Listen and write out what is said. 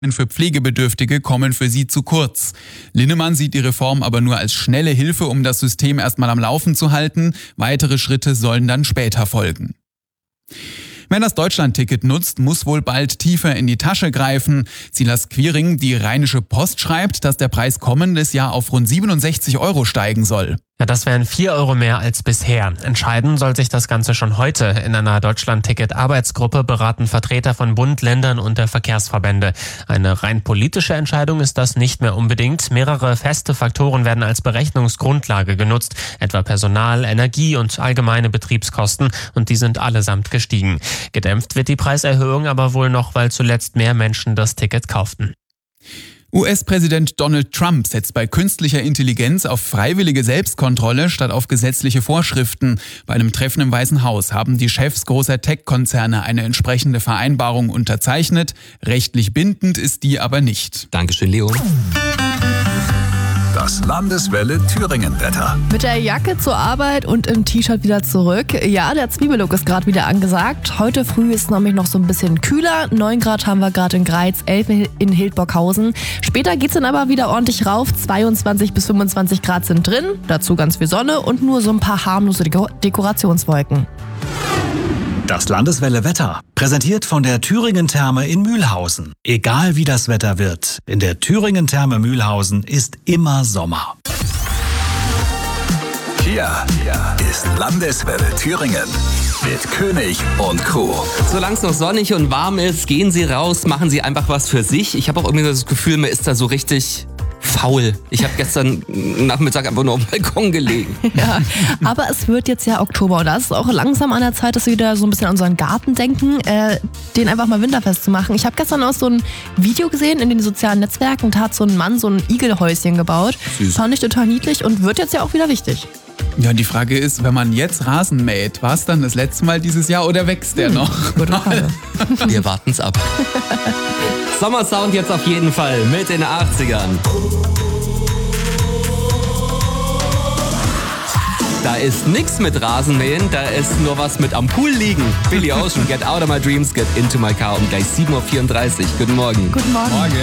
für Pflegebedürftige kommen für sie zu kurz. Linnemann sieht die Reform aber nur als schnelle Hilfe, um das System erstmal am Laufen zu halten. Weitere Schritte sollen dann später folgen. Wer das Deutschlandticket nutzt, muss wohl bald tiefer in die Tasche greifen. Silas Quiring, die Rheinische Post, schreibt, dass der Preis kommendes Jahr auf rund 67 € steigen soll. Ja, das wären 4 € mehr als bisher. Entscheiden soll sich das Ganze schon heute. In einer Deutschland-Ticket-Arbeitsgruppe beraten Vertreter von Bund, Ländern und der Verkehrsverbände. Eine rein politische Entscheidung ist das nicht mehr unbedingt. Mehrere feste Faktoren werden als Berechnungsgrundlage genutzt, etwa Personal, Energie und allgemeine Betriebskosten, und die sind allesamt gestiegen. Gedämpft wird die Preiserhöhung aber wohl noch, weil zuletzt mehr Menschen das Ticket kauften. US-Präsident Donald Trump setzt bei künstlicher Intelligenz auf freiwillige Selbstkontrolle statt auf gesetzliche Vorschriften. Bei einem Treffen im Weißen Haus haben die Chefs großer Tech-Konzerne eine entsprechende Vereinbarung unterzeichnet. Rechtlich bindend ist die aber nicht. Dankeschön, Leo. Das Landeswelle Thüringen-Wetter. Mit der Jacke zur Arbeit und im T-Shirt wieder zurück. Ja, der Zwiebellook ist gerade wieder angesagt. Heute früh ist es nämlich noch so ein bisschen kühler. 9 Grad haben wir gerade in Greiz, 11 in Hildburghausen. Später geht's dann aber wieder ordentlich rauf. 22 bis 25 Grad sind drin. Dazu ganz viel Sonne und nur so ein paar harmlose Dekorationswolken. Das Landeswelle Wetter. Präsentiert von der Thüringen-Therme in Mühlhausen. Egal wie das Wetter wird, in der Thüringen-Therme Mühlhausen ist immer Sommer. Hier ist Landeswelle Thüringen mit König und Crew. Solange es noch sonnig und warm ist, gehen Sie raus, machen Sie einfach was für sich. Ich habe auch irgendwie das Gefühl, mir ist da so richtig faul. Ich habe gestern Nachmittag einfach nur auf dem Balkon gelegen. Ja, aber es wird jetzt ja Oktober und da ist es auch langsam an der Zeit, dass wir wieder so ein bisschen an unseren Garten denken, den einfach mal winterfest zu machen. Ich habe gestern auch so ein Video gesehen in den sozialen Netzwerken, da hat so ein Mann so ein Igelhäuschen gebaut. Süß. Fand ich total niedlich und wird jetzt ja auch wieder wichtig. Ja, die Frage ist, wenn man jetzt Rasen mäht, war es dann das letzte Mal dieses Jahr oder wächst der noch? Gute Frage. Wir warten's ab. Sommersound jetzt auf jeden Fall mit den 80ern. Da ist nix mit Rasenmähen, da ist nur was mit am Pool liegen. Billy Ocean, Get Out of My Dreams, Get Into My Car um gleich 7:34 Uhr. Guten Morgen. Guten Morgen.